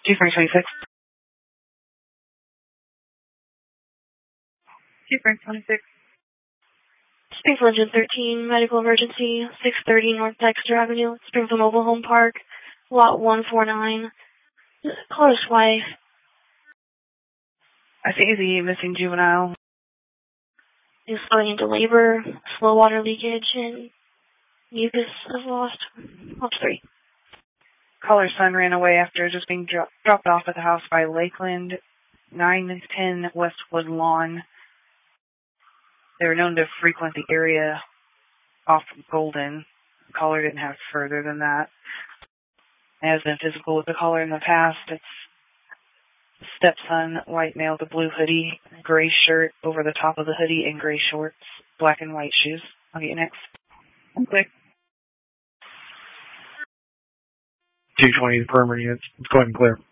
2-26. 2-26. Springfield Engine 13, medical emergency, 630 North Dexter Avenue, Springfield Mobile Home Park, lot 149. Caller's wife. I see the missing juvenile. He's going into labor, slow water leakage, and mucus is lost. Lost 3. Caller's son ran away after just being dropped off at the house by Lakeland, 910 Westwood Lawn. They were known to frequent the area off Golden. The caller didn't have further than that. Has been physical with the caller in the past. It's stepson, white male, the blue hoodie, gray shirt over the top of the hoodie, and gray shorts, black and white shoes. I'll get you next. Okay. 220 to perimeter units. Let's go ahead and clear.